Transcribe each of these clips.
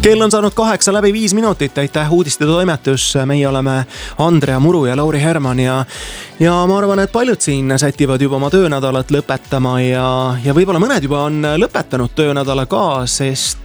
Kell on saanud 8:05, aitäh uudiste toimetus. Meie oleme Andrea Muru ja Lauri Herman ja ma arvan, et paljud siin sätivad juba oma töönädalat lõpetama ja võib-olla mõned juba on lõpetanud töönädala ka, sest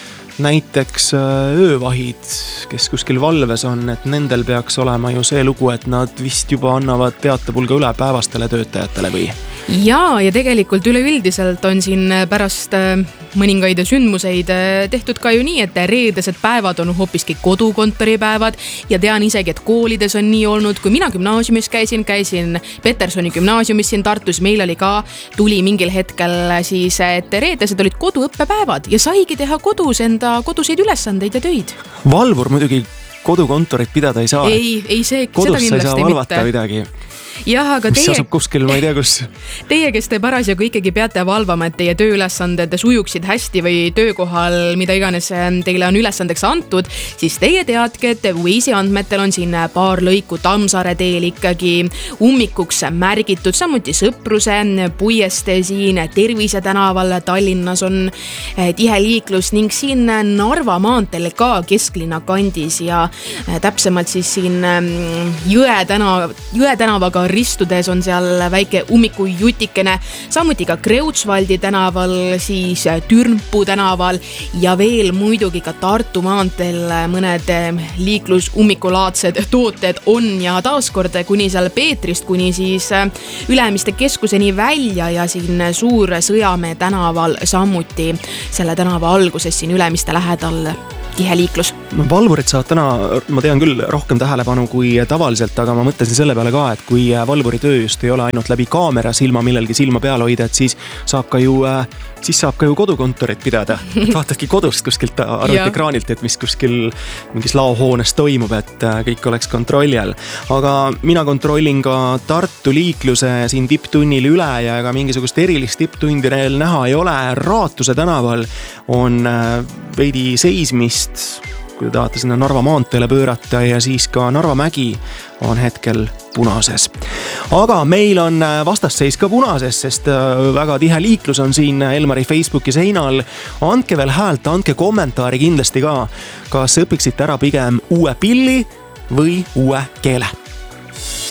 näiteks öövahid, kes kuskil valves on, et nendel peaks olema ju see lugu, et nad vist juba annavad teatepulga üle päevastele töötajatele või? Ja tegelikult üleüldiselt on siin pärast mõningaid sündmuseid tehtud ka ju nii, et reedesed päevad on hoopiski kodukontoripäevad ja tean isegi, et koolides on nii olnud. Kui mina gümnaasiumis käisin Petersoni gümnaasiumis siin Tartus, meil oli ka, tuli mingil hetkel siis, et reedesed olid koduõppepäevad ja saigi teha kodus enda koduseid ülesandeid ja töid. Valvur muidugi kodukontorit pidada ei saa. Ei, see kodus seda sa ei saa valvata midagi. Jah, aga mis asub kuskil, ma ei tea kus. Teie, kes te parasjagu ikkagi peate valvama, et teie tööülesanded sujuksid hästi või töökohal, mida iganes teile on ülesandeks antud, siis teie teadke, et Waze'i andmetel on siin paar lõiku Tammsaare teel ikkagi ummikuks märgitud, samuti Sõpruse puiestee siin Tervise tänaval Tallinnas on tihe liiklus ning siin Narva maanteel ka kesklinna kandis ja täpsemalt siis siin Jõe tänavaga ristudes on seal väike ummikujutikene, samuti ka Kreutzwaldi tänaval, siis Türnpu tänaval ja veel muidugi ka Tartu maanteel mõned liiklusummikulaadsed tooted on ja taaskord kuni seal Peetrist kuni siis Ülemiste keskuseni välja ja siin Suur Sõjamäe tänaval samuti selle tänava alguses siin Ülemiste lähedal tihe liiklus. Valvurid saavad täna, ma tean küll, rohkem tähelepanu kui tavaliselt, aga ma mõtlesin selle peale ka, et kui valvuri töö just ei ole ainult läbi kaamera silma millelgi silma peal hoida, et siis saab ka ju kodukontorit pidada. Vaatadki kodust kuskilt arvutiekraanilt, et mis kuskil mingis laohoones toimub, et kõik oleks kontrolli all. Aga mina kontrollin ka Tartu liikluse siin tipptunnil üle ja ega mingisugust erilist tipptundi neil näha ei ole. Raatuse tänaval on veidi seismist, kui tahate sinna Narva maanteele pöörata ja siis ka Narva mägi on hetkel punases. Aga meil on vastasseis ka punases, sest väga tihe liiklus on siin Elmari Facebooki seinal. Andke veel häält, andke kommentaari kindlasti ka. Kas õpiksite ära pigem uue pilli või uue keele?